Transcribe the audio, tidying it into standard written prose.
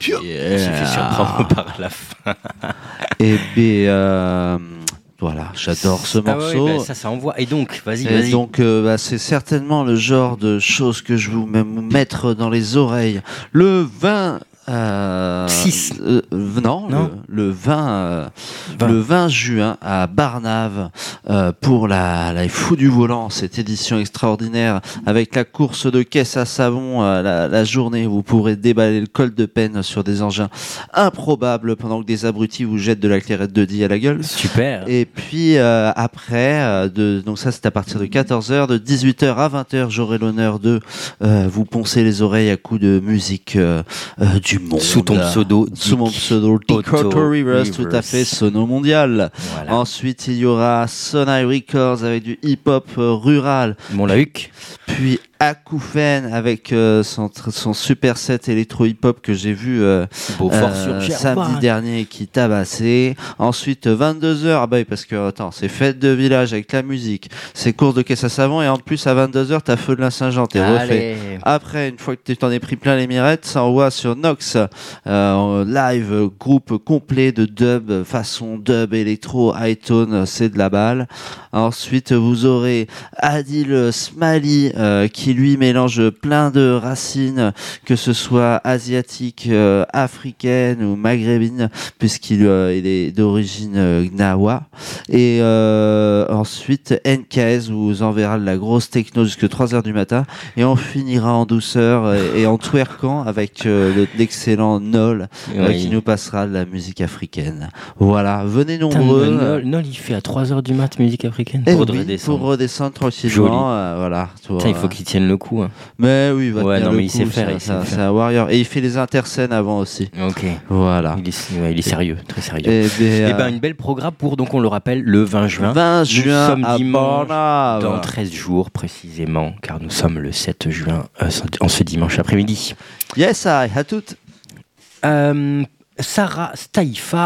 Il s'est fait surprendre par la fin. Et bien, voilà, j'adore ce morceau. Ouais, ça envoie. Et donc, vas-y. Et donc, c'est certainement le genre de choses que je vais vous mettre dans les oreilles. Le 20... 6. Non. Le 20 juin à Barnave pour les Fous du Volant, cette édition extraordinaire avec la course de caisse à savon, la journée où vous pourrez déballer le col de peine sur des engins improbables pendant que des abrutis vous jettent de la clairette de Die à la gueule. Super. Et puis après, donc ça c'est à partir de 14h, de 18h à 20h, j'aurai l'honneur de vous poncer les oreilles à coups de musique du monde. Sous ton pseudo. Sous mon pseudo Dick Otto Rivers, tout à fait, sono mondial. Voilà. Ensuite, il y aura Sonai Records avec du hip-hop rural. Montlahuc. Puis Akoufen avec son super set électro hip-hop que j'ai vu samedi dernier qui tabassait. Ensuite 22h, parce que attends, c'est fête de village avec la musique, c'est course de caisse à savon et en plus à 22h t'as Feu de la Saint-Jean, t'es refait. Après, une fois que tu t'en es pris plein les mirettes, ça envoie sur Nox live, groupe complet de dub, façon dub électro high tone, c'est de la balle. Ensuite vous aurez Adil Smali qui lui mélange plein de racines, que ce soit asiatiques, africaines ou maghrébines, puisqu'il il est d'origine gnawa. Et ensuite NKS vous enverra de la grosse techno jusque 3h du matin et on finira en douceur et en twerkant avec l'excellent Nol qui nous passera de la musique africaine. Voilà, venez nombreux. Nol il fait à 3h du mat musique africaine pour redescendre tranquillement. Voilà. Il faut qu'il tienne le coup. Hein. Mais oui, il va tenir le mais coup. Il sait faire. C'est un warrior. Et il fait les interscènes avant aussi. Ok. Voilà. Il est sérieux, très sérieux. Et une belle programme pour, donc on le rappelle, le 20 juin. 20 juin sommes à dimanche, Barnave. dans 13 jours précisément, car nous sommes le 7 juin, en ce dimanche après-midi. Yes, à toutes. Sarah Staifa